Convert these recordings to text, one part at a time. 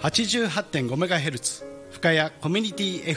88.5MHz 深谷コミュニティ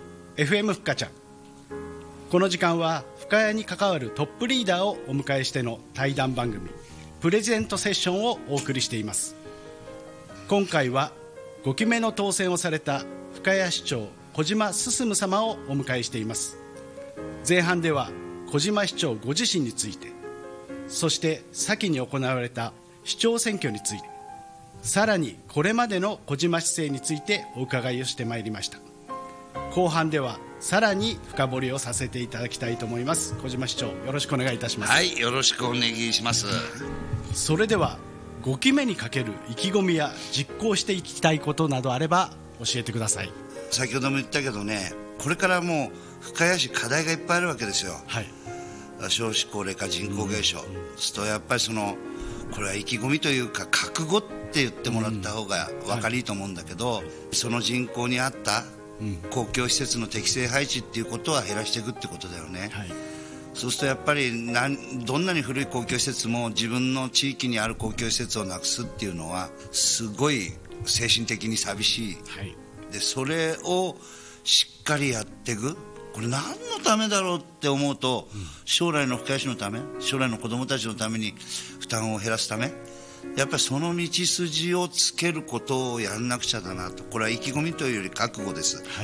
FM 深ちゃん。この時間は深谷に関わるトップリーダーをお迎えしての対談番組プレゼントセッションをお送りしています。今回は5期目の当選をされた深谷市長小島進様をお迎えしています。前半では小島市長ご自身について、そして先に行われた市長選挙について、さらにこれまでの小島市政についてお伺いをしてまいりました。後半ではさらに深掘りをさせていただきたいと思います。小島市長、よろしくお願いいたします。 はい、よろしくお願いします。 それでは5期目にかける意気込みや実行していきたいことなどあれば教えてください。 先ほども言ったけどね、これからもう深谷市課題がいっぱいあるわけですよ。 はい、 少子高齢化、人口減少、するとやっぱりこれは意気込みというか覚悟って言ってもらった方が分かりいいと思うんだけど、その人口に合った公共施設の適正配置っていうことは減らしていくってことだよね。はい、そうするとやっぱりどんなに古い公共施設も自分の地域にある公共施設をなくすっていうのはすごい精神的に寂しい。はい、でそれをしっかりやっていく。これ何のためだろうって思うと、将来の深谷市のため、将来の子どもたちのために負担を減らすため、やっぱりその道筋をつけることをやんなくちゃだなと。これは意気込みというより覚悟です。はい、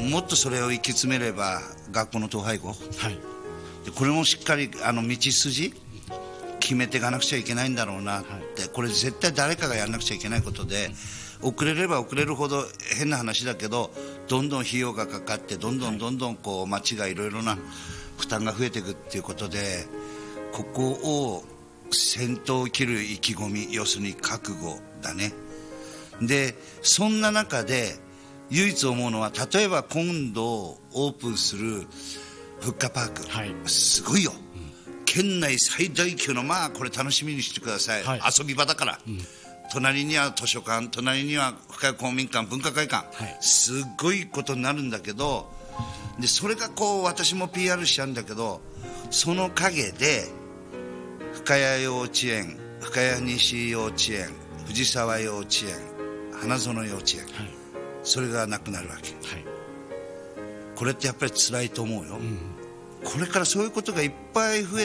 もっとそれを行き詰めれば学校の統廃合、はい、でこれもしっかり道筋決めていかなくちゃいけないんだろうなって、はい、これ絶対誰かがやらなくちゃいけないことで、遅れれば遅れるほど変な話だけどどんどん費用がかかってどんどんこう町がいろいろな負担が増えていくっていうことで、ここを先頭を切る意気込み、要するに覚悟だね。でそんな中で唯一思うのは、例えば今度オープンするフッカパーク、はい、すごいよ、県内最大級の、これ楽しみにしてください、はい、遊び場だから、隣には図書館、隣には深谷公民館、文化会館、はい、すっごいことになるんだけど、でそれが私も PR しちゃうんだけど、その陰で深谷幼稚園、深谷西幼稚園、藤沢幼稚園、花園幼稚園、はい、それがなくなるわけ、はい、これってやっぱり辛いと思うよ。これからそういうことがいっぱい増え